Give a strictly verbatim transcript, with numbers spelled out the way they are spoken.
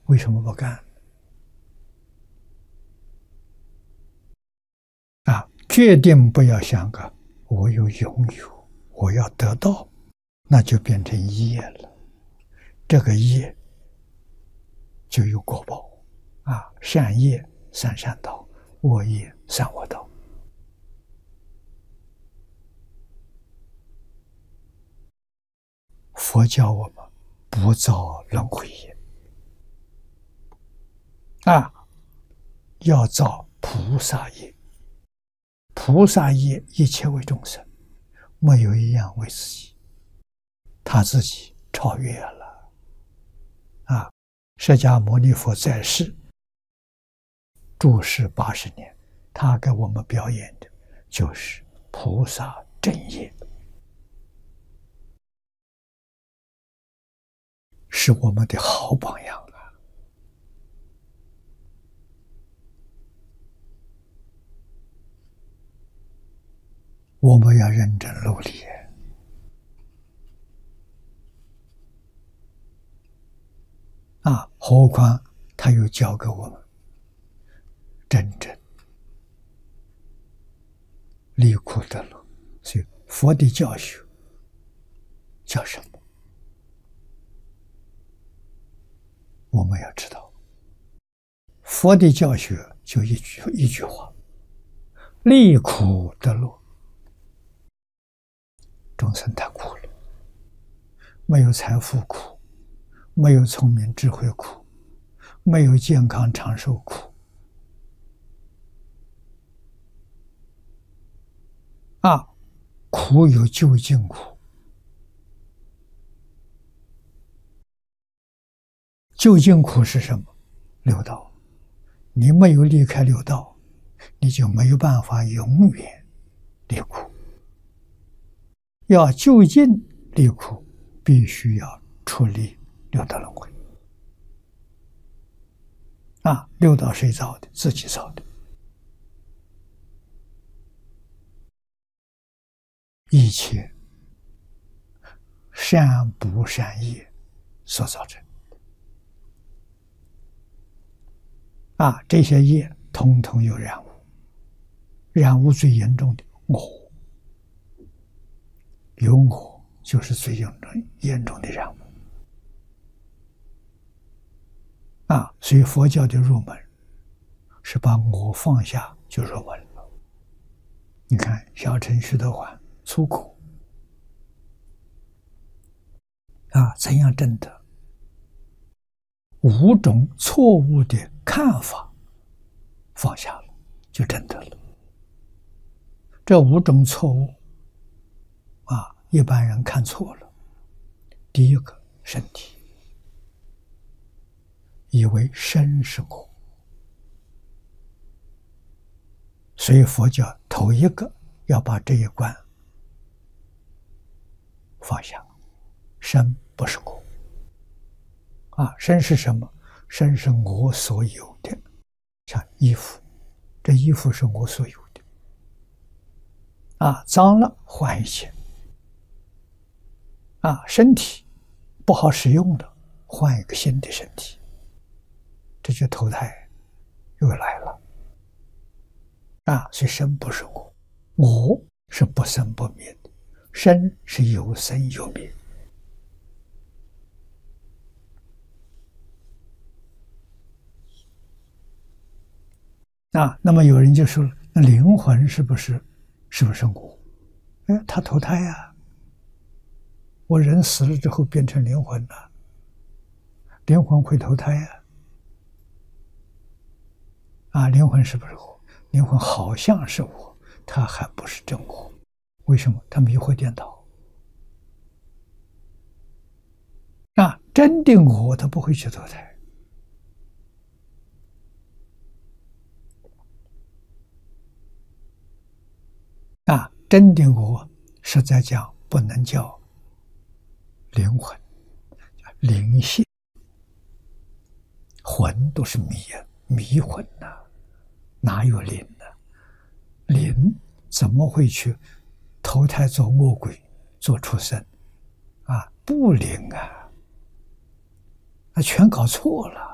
为什么不干？啊，决定不要想个我有拥有，我要得到，那就变成业了。这个业就有果报啊，善业善善道，恶业善恶道。佛教我们不造轮回业啊，要造菩萨业。菩萨业一切为众生，没有一样为自己，他自己超越了啊！释迦牟尼佛在世住世八十年，他给我们表演的就是菩萨正业，是我们的好榜样啊！我们要认真努力啊！何况他又教给我们真正离苦得乐，所以佛的教学叫什么？我们要知道，佛的教学就一句一句话：离苦得乐。众生太苦了，没有财富苦，没有聪明智慧苦，没有健康长寿苦啊，苦有究竟苦。究竟苦是什么？六道。你没有离开六道，你就没有办法永远离苦。要究竟离苦，必须要出离六道轮回啊！六道谁造的？自己造的。一切善不善业所造成啊，这些业统统有染污，染污最严重的我。有我就是最严重严重的染污啊！所以佛教的入门是把我放下就入门了。你看小乘徐德环出苦啊，怎样证得？五种错误的看法放下了，就证得了。这五种错误啊，一般人看错了。第一个，身体，以为身是我，所以佛教头一个要把这一关放下，身不是我啊，身是什么？身是我所有的，像衣服，这衣服是我所有的啊，脏了换一件。啊，身体不好使用了，换一个新的身体，这就投胎又来了啊！所以身不是我，我是不生不灭的，身是有生有灭啊。那么有人就说了，那灵魂是不是是不是我？哎，他投胎呀、啊。我人死了之后变成灵魂了，灵魂会投胎呀、啊！啊，灵魂是不是我？灵魂好像是我，它还不是真我。为什么？它迷惑颠倒。啊，真的我，它不会去投胎。啊，真的我，实在讲不能叫灵魂，灵性，魂都是迷啊，迷魂呐、啊，哪有灵呢、啊？灵怎么会去投胎做恶鬼、做畜生啊？不灵啊，那全搞错了。